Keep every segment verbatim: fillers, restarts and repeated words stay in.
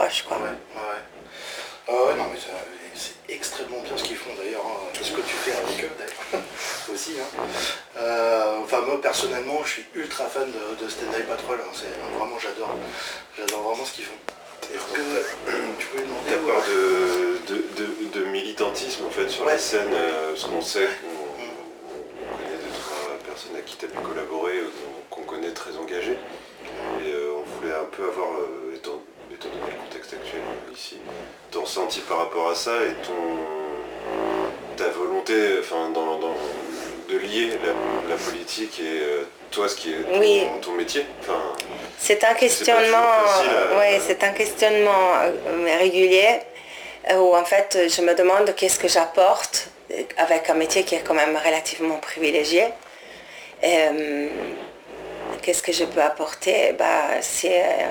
proche, quoi. Ouais, ouais. Euh, ouais, non, mais ça, c'est extrêmement bien ce qu'ils font d'ailleurs, hein. Ce que tu fais avec eux d'ailleurs, aussi. Hein. Euh, enfin, moi personnellement, je suis ultra fan de, de Stand By Patrol. Hein. C'est, vraiment, j'adore. J'adore vraiment ce qu'ils font. Est-ce que tu peux lui demander T'as peur de, de, de, de militantisme en fait sur ouais. la scène, euh, parce qu'on sait qu'on on connaît deux, trois personnes à qui tu as pu collaborer, qu'on connaît très engagées. Et euh, on voulait un peu avoir, euh, étant, étant donné le contexte actuel ici, ton ressenti par rapport à ça et ton ta volonté enfin, dans, dans, de lier la, la politique et euh, toi ce qui est ton, oui. ton métier. Enfin, c'est un questionnement, à... ouais, c'est un questionnement régulier où en fait je me demande qu'est-ce que j'apporte avec un métier qui est quand même relativement privilégié. Et, euh, qu'est-ce que je peux apporter? Bah, c'est, euh,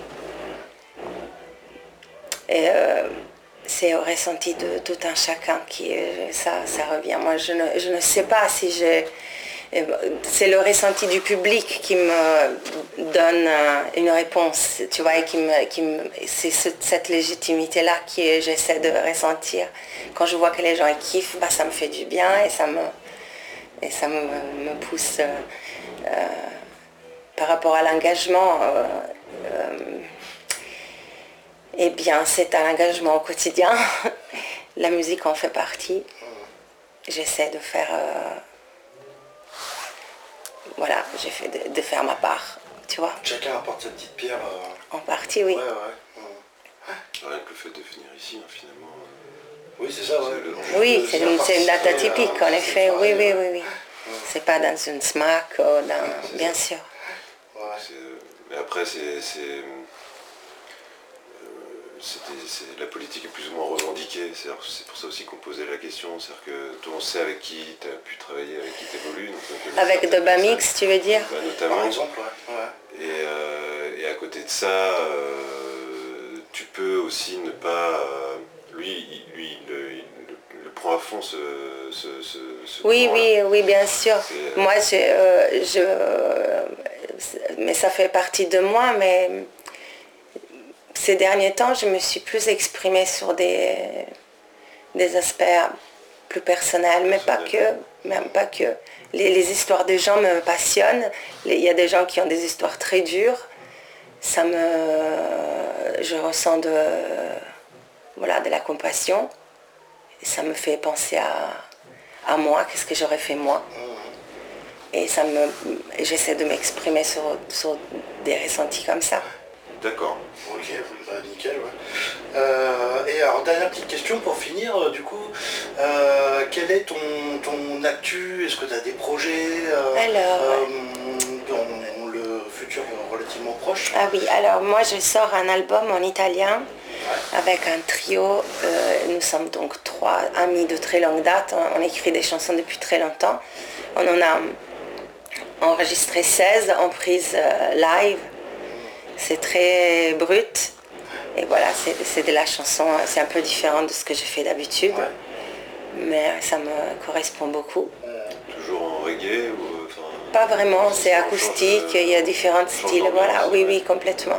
et, euh, c'est au ressenti de tout un chacun qui ça, ça revient. Moi, je ne, je ne sais pas si je... C'est le ressenti du public qui me donne une réponse, tu vois, et qui me, qui me, c'est cette légitimité-là que j'essaie de ressentir. Quand je vois que les gens ils kiffent, bah, ça me fait du bien et ça me, et ça me, me pousse euh, euh, par rapport à l'engagement. Euh, euh, eh bien, c'est un engagement au quotidien. La musique en fait partie. J'essaie de faire... Euh, Voilà, j'ai fait de, de faire ma part, tu vois. Chacun apporte sa petite pierre. Euh... En partie, oui. Ouais, ouais. ouais. Rien que le fait de venir ici, hein, finalement. Euh, oui, c'est ça, ouais. C'est oui, c'est une, c'est une date atypique, en effet. Oui, oui, oui, oui. Ouais. C'est pas dans une SMAC, ou dans... Ouais, bien ça. sûr. Ouais. Mais après, c'est... c'est... C'est, la politique est plus ou moins revendiquée, c'est, c'est pour ça aussi qu'on posait la question, c'est-à-dire que toi on sait avec qui tu as pu travailler, avec qui tu évolues. Avec de Bamix, tu veux dire bah, notamment. Par exemple, ouais. ouais. Et, euh, et à côté de ça, euh, tu peux aussi ne pas... Euh, lui, lui il, il, il le prend à fond ce, ce, ce, ce Oui, oui, oui, bien sûr. C'est, moi, je, euh, je... Euh, mais ça fait partie de moi, mais... Ces derniers temps, je me suis plus exprimée sur des, des aspects plus personnels, mais pas que, même pas que. Les, les histoires des gens me passionnent. Il y a des gens qui ont des histoires très dures. Ça me, je ressens de, voilà, de la compassion. Et ça me fait penser à, à moi, qu'est-ce que j'aurais fait moi. Et ça me, j'essaie de m'exprimer sur, sur des ressentis comme ça. D'accord. Ok, bah, nickel, ouais. Euh, et alors, dernière petite question pour finir, euh, du coup, euh, quel est ton, ton actu? Est-ce que tu as des projets euh, alors, euh, dans le futur relativement proche? Ah oui, alors moi je sors un album en italien ouais. avec un trio. Euh, nous sommes donc trois amis de très longue date. On, on écrit des chansons depuis très longtemps. On en a enregistré seize en prise euh, live. C'est très brut et voilà, c'est, c'est de la chanson, c'est un peu différent de ce que je fais d'habitude, ouais. mais ça me correspond beaucoup. Toujours en reggae ou enfin, pas vraiment, c'est acoustique, il y a différents styles, voilà, oui, oui, complètement.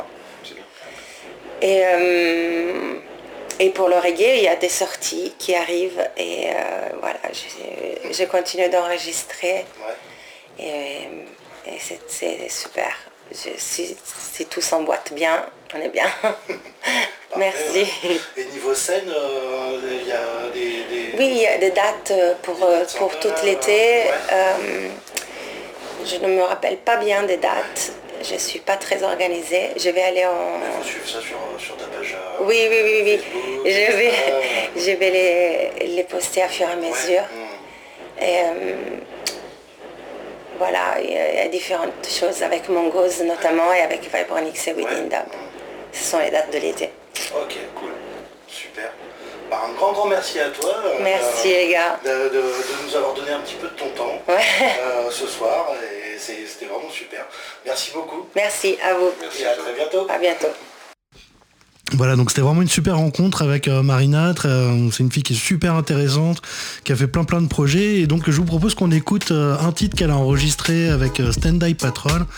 Et, euh, et pour le reggae, il y a des sorties qui arrivent et euh, voilà, je, je continue d'enregistrer ouais. et, et c'est, c'est super. Je, si, si tout s'emboîte bien, on est bien. Merci. Et niveau scène, euh, il y a des, des... Oui, il y a des dates pour, des dates pour tout l'été. Ouais. Euh, je ne me rappelle pas bien des dates. Je ne suis pas très organisée. Je vais aller en... Il faut suivre ça sur, sur ta page. Euh, oui, oui, oui, oui. Facebook, je vais, euh... je vais les, les poster à fur et à mesure. Ouais. Et, euh, voilà, il y a différentes choses avec Mongoose notamment et avec Vibronix et Within Dub. Ce sont les dates de l'été. Ok, cool. Super. Bah, un grand, grand merci à toi. Merci euh, les gars. De, de, de nous avoir donné un petit peu de ton temps ouais. euh, ce soir. Et c'est, c'était vraiment super. Merci beaucoup. Merci à vous. Merci et à, à très bientôt. À bientôt. Voilà, donc c'était vraiment une super rencontre avec euh, Marina. Très, euh, c'est une fille qui est super intéressante, qui a fait plein plein de projets. Et donc je vous propose qu'on écoute euh, un titre qu'elle a enregistré avec euh, Stand By Patrol.